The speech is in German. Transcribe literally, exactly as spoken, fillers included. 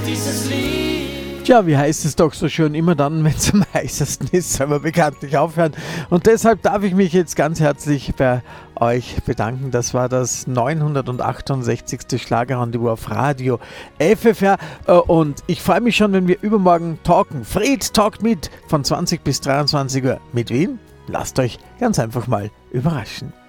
Dieses Lied. Tja, wie heißt es doch so schön, immer dann, wenn es am heißesten ist, soll man bekanntlich aufhören. Und deshalb darf ich mich jetzt ganz herzlich bei euch bedanken. Das war das neunhundertachtundsechzigste Schlagerrendezvous auf Radio F F R. Und ich freue mich schon, wenn wir übermorgen talken. Fred talkt mit von zwanzig bis dreiundzwanzig Uhr. Mit wem? Lasst euch ganz einfach mal überraschen.